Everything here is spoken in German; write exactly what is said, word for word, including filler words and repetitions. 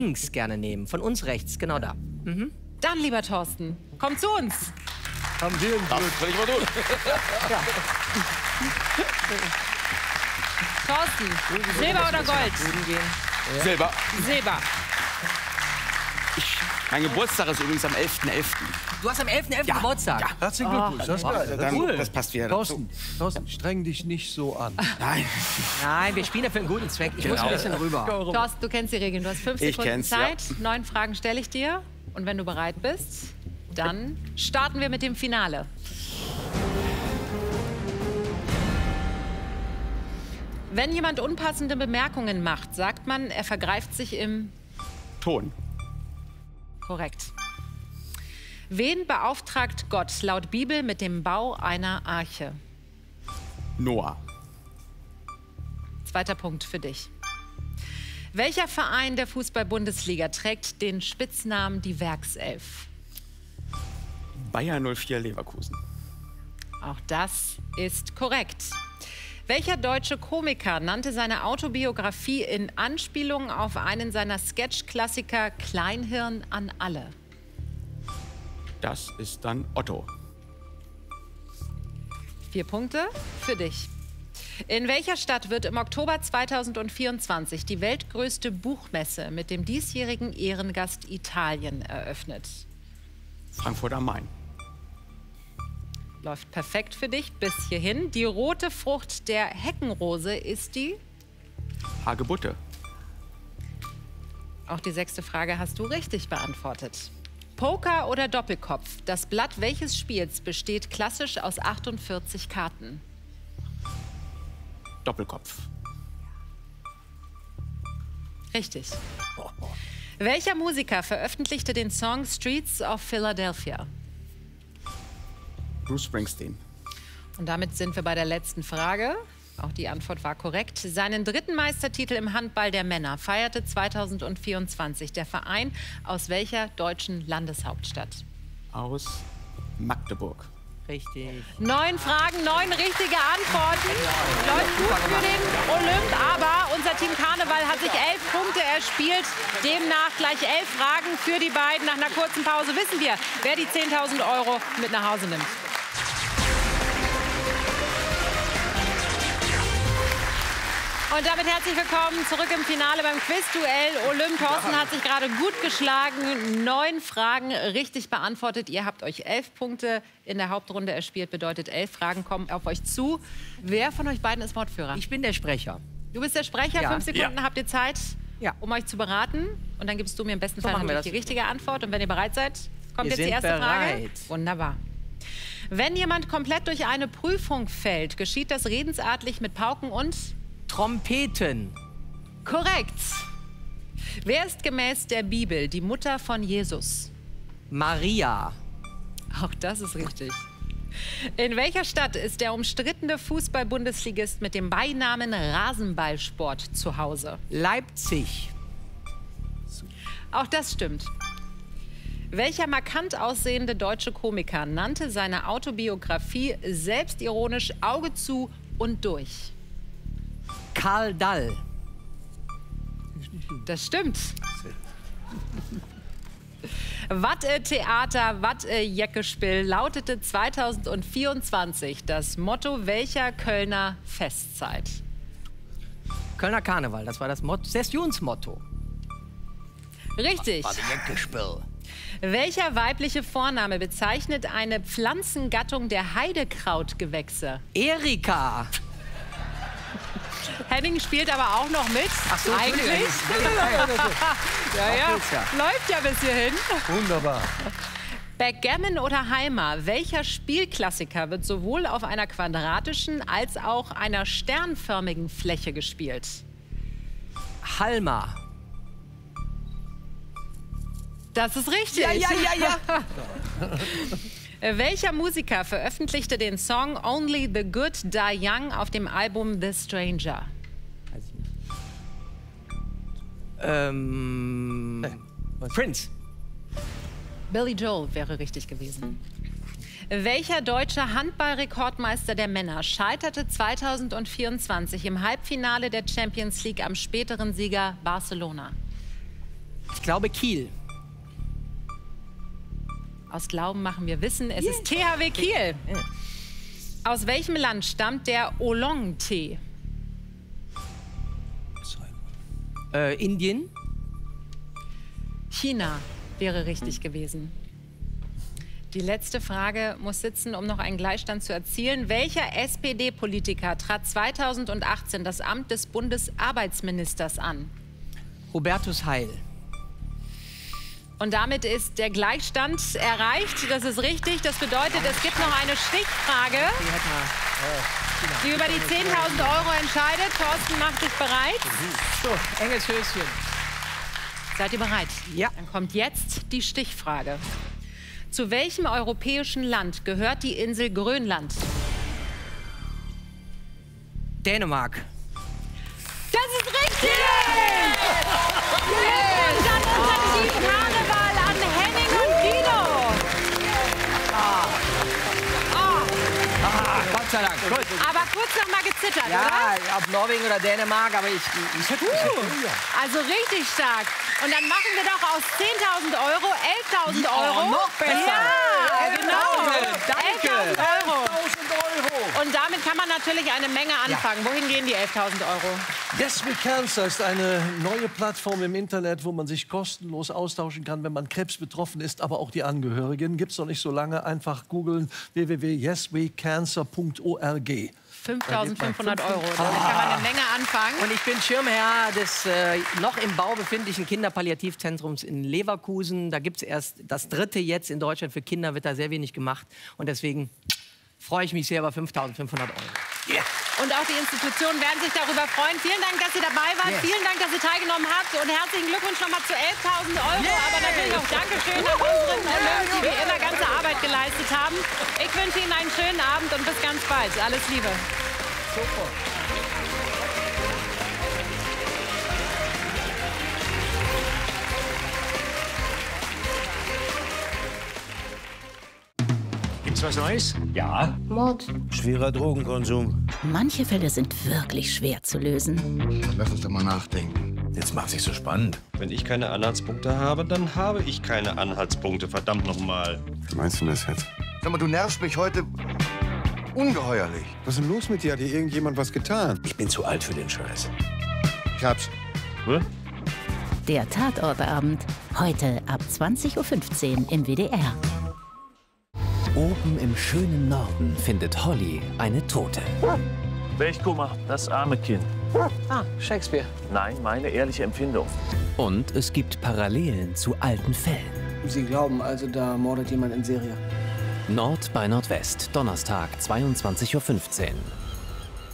links gerne nehmen. Von uns rechts, genau da. Mhm. Dann, lieber Thorsten, komm zu uns. Haben wir ein Glück. Kann ich mal tun. Ja. Thorsten, Silber oder Gold? Ja. Silber. Silber. Ich, mein Geburtstag ist übrigens am elften elften Du hast am elften elften Ja. Geburtstag. Ja. Herzlichen Glückwunsch, das ist geil. Dann, Cool. Das passt wieder dazu. Thorsten, Thorsten, streng dich nicht so an. Nein. Nein, wir spielen ja für einen guten Zweck. Ich muss Genau. ein bisschen rüber. Thorsten, du kennst die Regeln. Du hast fünf Ich Sekunden kenn's, Zeit. Neun Fragen stelle ich dir. Und wenn du bereit bist, dann starten wir mit dem Finale. Wenn jemand unpassende Bemerkungen macht, sagt man, er vergreift sich im... Ton. Korrekt. Wen beauftragt Gott laut Bibel mit dem Bau einer Arche? Noah. Zweiter Punkt für dich. Welcher Verein der Fußball-Bundesliga trägt den Spitznamen die Werkself? Bayer null vier Leverkusen. Auch das ist korrekt. Welcher deutsche Komiker nannte seine Autobiografie in Anspielung auf einen seiner Sketch-Klassiker Kleinhirn an alle? Das ist dann Otto. Vier Punkte für dich. In welcher Stadt wird im Oktober zweitausendvierundzwanzig die weltgrößte Buchmesse mit dem diesjährigen Ehrengast Italien eröffnet? Frankfurt am Main. Läuft perfekt für dich bis hierhin. Die rote Frucht der Heckenrose ist die? Hagebutte. Auch die sechste Frage hast du richtig beantwortet. Poker oder Doppelkopf? Das Blatt welches Spiels besteht klassisch aus achtundvierzig Karten? Doppelkopf. Richtig. Welcher Musiker veröffentlichte den Song Streets of Philadelphia? Bruce Springsteen. Und damit sind wir bei der letzten Frage. Auch die Antwort war korrekt. Seinen dritten Meistertitel im Handball der Männer feierte zweitausendvierundzwanzig der Verein aus welcher deutschen Landeshauptstadt? Aus Magdeburg. Richtig. Neun Fragen, neun richtige Antworten. Läuft gut für den Olymp, aber unser Team Karneval hat sich elf Punkte erspielt. Demnach gleich elf Fragen für die beiden. Nach einer kurzen Pause wissen wir, wer die zehntausend Euro mit nach Hause nimmt. Und damit herzlich willkommen zurück im Finale beim Quizduell. Olymp Thorsten hat sich gerade gut geschlagen. Neun Fragen richtig beantwortet. Ihr habt euch elf Punkte in der Hauptrunde erspielt. Bedeutet, elf Fragen kommen auf euch zu. Wer von euch beiden ist Wortführer? Ich bin der Sprecher. Du bist der Sprecher. Ja. Fünf Sekunden Ja. habt ihr Zeit, Ja. um euch zu beraten. Und dann gibst du mir im besten So Fall machen wir natürlich die das. richtige Antwort. Und wenn ihr bereit seid, kommt Wir jetzt die sind erste Frage. bereit. Wunderbar. Wenn jemand komplett durch eine Prüfung fällt, geschieht das redensartlich mit Pauken und... Trompeten. Korrekt. Wer ist gemäß der Bibel die Mutter von Jesus? Maria. Auch das ist richtig. In welcher Stadt ist der umstrittene Fußball-Bundesligist mit dem Beinamen Rasenballsport zu Hause? Leipzig. Auch das stimmt. Welcher markant aussehende deutsche Komiker nannte seine Autobiografie selbstironisch Auge zu und durch? Karl Dall. Das stimmt. Wat äh, Theater, wat äh, Jeckespiel lautete zweitausendvierundzwanzig das Motto welcher Kölner Festzeit? Kölner Karneval, das war das Motto, Sessionsmotto. Richtig. Welcher weibliche Vorname bezeichnet eine Pflanzengattung der Heidekrautgewächse? Erika. Henning spielt aber auch noch mit. Ach so, eigentlich. Ja, ja. geht's ja. Läuft ja bis hierhin. Wunderbar. Backgammon oder Heimer, welcher Spielklassiker wird sowohl auf einer quadratischen als auch einer sternförmigen Fläche gespielt? Halma. Das ist richtig. Ja, ja, ja, ja. Welcher Musiker veröffentlichte den Song Only the Good Die Young auf dem Album The Stranger? Weiß ich nicht. Ähm, Prince. Billy Joel wäre richtig gewesen. Welcher deutsche Handballrekordmeister der Männer scheiterte zweitausendvierundzwanzig im Halbfinale der Champions League am späteren Sieger Barcelona? Ich glaube Kiel. Aus Glauben machen wir Wissen. Es ist T H W Kiel. Aus welchem Land stammt der Oolong-Tee? Äh, Indien. China wäre richtig gewesen. Die letzte Frage muss sitzen, um noch einen Gleichstand zu erzielen. Welcher S P D-Politiker trat zweitausendachtzehn das Amt des Bundesarbeitsministers an? Hubertus Heil. Und damit ist der Gleichstand erreicht. Das ist richtig. Das bedeutet, es gibt noch eine Stichfrage, die über die zehntausend Euro entscheidet. Thorsten, mach dich bereit. So, enges Höschen. Seid ihr bereit? Ja. Dann kommt jetzt die Stichfrage. Zu welchem europäischen Land gehört die Insel Grönland? Dänemark. Das ist richtig! Yeah! Dann unser Team Karneval an Henning und Guido. Ah, Gott sei Dank. Gut. Aber kurz noch mal gezittert, Ja, oder? ob Norwegen oder Dänemark, aber ich... ich, ich Also richtig stark. Und dann machen wir doch aus zehntausend Euro elftausend Euro. Oh, noch besser. Ja, genau. Danke. elftausend Euro. elftausend Euro. Und damit kann man natürlich eine Menge anfangen. Wohin gehen die elftausend Euro? Yes We Cancer ist eine neue Plattform im Internet, wo man sich kostenlos austauschen kann, wenn man Krebs betroffen ist, aber auch die Angehörigen. Gibt es noch nicht so lange. Einfach googeln w w w punkt yes we cancer punkt org. fünftausendfünfhundert Euro. Damit kann man eine Menge anfangen. Und ich bin Schirmherr des äh, noch im Bau befindlichen Kinderpalliativzentrums in Leverkusen. Da gibt es erst das dritte jetzt in Deutschland. Für Kinder wird da sehr wenig gemacht. Und deswegen freue ich mich sehr über fünftausendfünfhundert Euro. Yeah. Und auch die Institutionen werden sich darüber freuen. Vielen Dank, dass ihr dabei wart. Yes. Vielen Dank, dass ihr teilgenommen habt. Und herzlichen Glückwunsch nochmal zu elftausend Euro. Yay. Aber natürlich auch Dankeschön an unseren Olymp, die wie immer ganze Arbeit geleistet haben. Ich wünsche Ihnen einen schönen Abend und bis ganz bald. Alles Liebe. Super. Gibt's was Neues? Ja. Mord. Schwerer Drogenkonsum. Manche Fälle sind wirklich schwer zu lösen. Lass uns doch mal nachdenken. Jetzt macht sich so spannend. Wenn ich keine Anhaltspunkte habe, dann habe ich keine Anhaltspunkte. Verdammt nochmal. Wie meinst du das jetzt? Sag mal, du nervst mich heute ungeheuerlich. Was ist denn los mit dir? Hat dir irgendjemand was getan? Ich bin zu alt für den Scheiß. Ich hab's. Hm? Der Tatortabend. Heute ab zwanzig Uhr fünfzehn im W D R. Oben im schönen Norden findet Holly eine Tote. Welch Kummer, das arme Kind. Ah, Shakespeare. Nein, meine ehrliche Empfindung. Und es gibt Parallelen zu alten Fällen. Sie glauben also, da mordet jemand in Serie? Nord bei Nordwest, Donnerstag, zweiundzwanzig Uhr fünfzehn.